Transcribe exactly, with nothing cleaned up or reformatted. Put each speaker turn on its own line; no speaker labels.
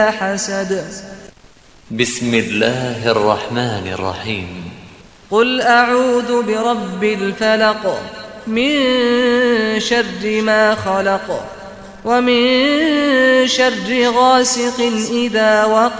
حسد.
بسم الله الرحمن الرحيم.
قل أعوذ برب الفلق من شر ما خلق ومن شر غاسق إذا وقب